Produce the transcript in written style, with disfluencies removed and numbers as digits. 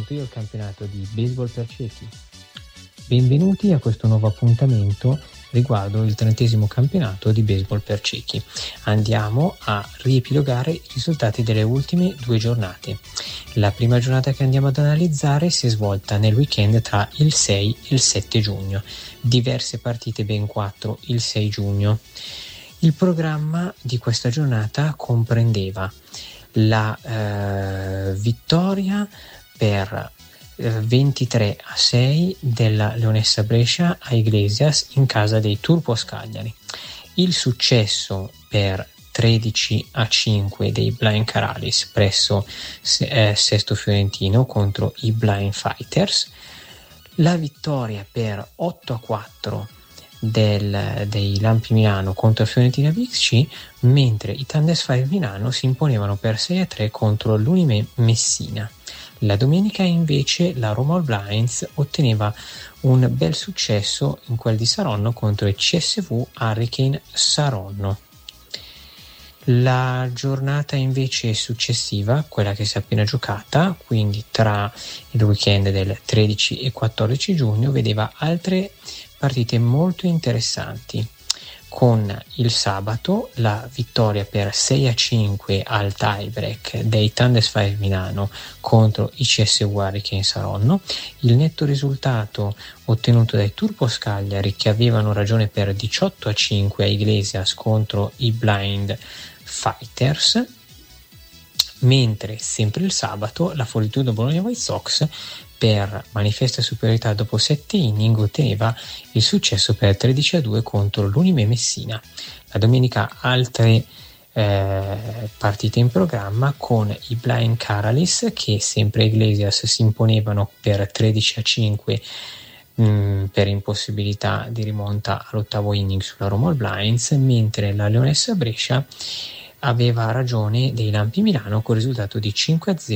racconto io il campionato di baseball per ciechi. Benvenuti a questo nuovo appuntamento riguardo il 30° campionato di baseball per ciechi. Andiamo a riepilogare i risultati delle ultime 2 giornate. La prima giornata che andiamo ad analizzare si è svolta nel weekend tra il 6 e il 7 giugno. Diverse partite, ben 4 il 6 giugno. Il programma di questa giornata comprendeva la vittoria per 23-6 della Leonessa Brescia a Iglesias in casa dei Turpos Cagliari, il successo per 13-5 dei Blind Caralis presso Sesto Fiorentino contro i Blind Fighters, la vittoria per 8-4 dei Lampi Milano contro Fiorentina BXC, mentre i Thunders Fire Milano si imponevano per 6-3 contro l'Unime Messina. La domenica invece la Roma All Blinds otteneva un bel successo in quel di Saronno contro il CSV Hurricane Saronno. La giornata invece successiva, quella che si è appena giocata, quindi tra il weekend del 13 e 14 giugno, vedeva altre partite molto interessanti, con il sabato la vittoria per 6-5 al tiebreak dei Thunders Fire Milano contro i CSU Hurricane Saronno, il netto risultato ottenuto dai Turpos Cagliari, che avevano ragione per 18-5 a Iglesias contro i Blind Fighters, mentre sempre il sabato la Fortitudo Bologna White Sox, per manifesta superiorità dopo 7 inning, otteneva il successo per 13-2 contro l'Unime Messina. La domenica altre partite in programma, con i Blind Caralis che sempre Iglesias si imponevano per 13-5 per impossibilità di rimonta all'8º inning sulla Roma All Blinds, mentre la Leonessa Brescia aveva ragione dei Lampi Milano con il risultato di 5-0